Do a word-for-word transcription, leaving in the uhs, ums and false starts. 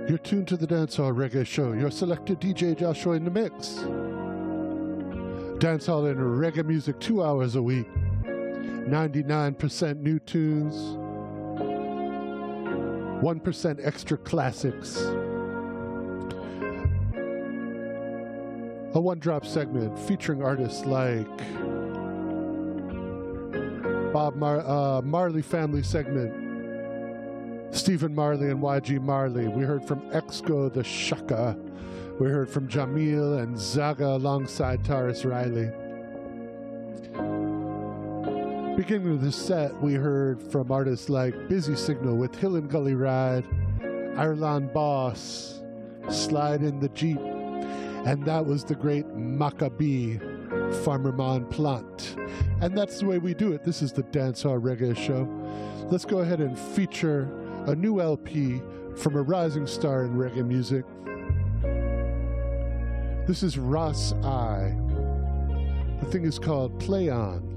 You're tuned to the Dancehall Reggae Show. Your selected D J Joshua in the mix. Dancehall and reggae music two hours a week. ninety-nine percent new tunes. one percent extra classics. A one-drop segment featuring artists like Bob Mar uh, Marley Family segment, Stephen Marley and Y G Marley. We heard from Exco the Shaka. We heard from Jamil and Zaga alongside Taurus Riley. Beginning of the set, we heard from artists like Busy Signal with Hill and Gully Ride, Ireland Boss, Slide in the Jeep, and that was the great Maccabee, Farmer Mon Plant. And that's the way we do it. This is the Dancehall Reggae Show. Let's go ahead and feature a new L P from a rising star in reggae music. This is Ross I. The thing is called Play On.